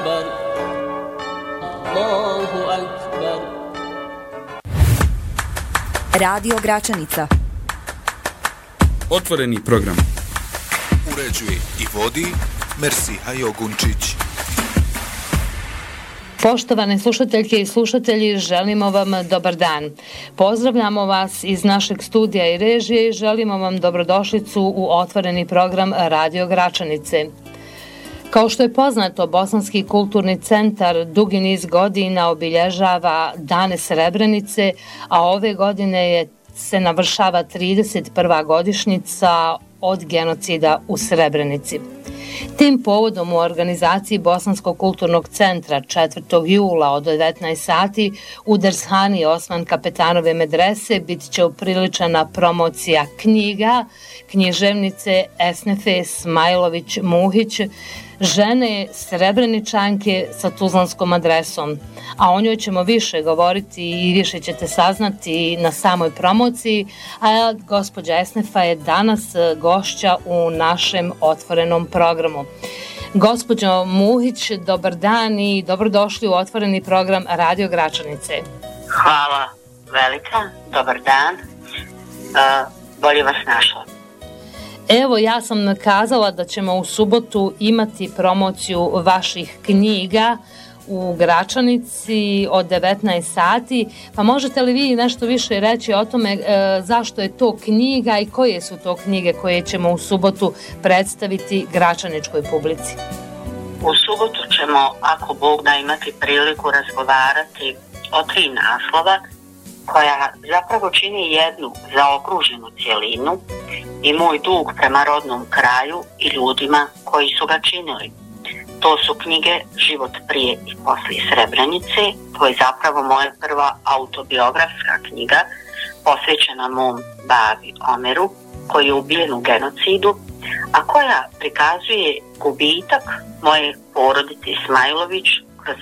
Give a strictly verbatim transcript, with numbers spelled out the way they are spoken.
أكبر الله أكبر. Radio Gračanica. Otvoreni program. Uređuje i vodi Mersiha Jogunčić. Poštovane slušateljke i slušatelji, želimo vam dobar dan. Pozdravljamo vas iz našeg studija i režije i želimo vam dobrodošlicu u otvoreni program Radio Gračanice. Kao što je poznato, Bosanski kulturni centar dugi niz godina obilježava Dane Srebrenice, a ove godine je se navršava trideset prva godišnjica od genocida u Srebrenici. Tim povodom u organizaciji Bosanskog kulturnog centra četvrtog jula od devetnaest sati u Dershani Osman Kapetanove medrese bit će upriličena promocija knjiga književnice Esnefe Smajlović-Muhić, žene Srebreničanke sa tuzlanskom adresom. A o njoj ćemo više govoriti i više ćete saznati na samoj promociji, a gospođa Esnefa je danas gošća u našem otvorenom programu. Gospođo Muhić, dobar dan i dobrodošli u otvoreni program Radio Gračanice. Hvala velika, dobar dan, uh, bolje vas našla. Evo, ja sam kazala da ćemo u subotu imati promociju vaših knjiga u Gračanici od devetnaest sati, pa možete li vi nešto više reći o tome e, zašto je to knjiga i koje su to knjige koje ćemo u subotu predstaviti gračaničkoj publici? U subotu ćemo, ako Bog da, imati priliku razgovarati o tri naslova koja zapravo čini jednu zaokruženu cjelinu i moj dug prema rodnom kraju i ljudima koji su ga činili. To su knjige Život prije i poslije Srebrenice, to je zapravo moja prva autobiografska knjiga posvećena mom babi Omeru, koji je ubijen u genocidu, a koja prikazuje gubitak moje porodice Smajlović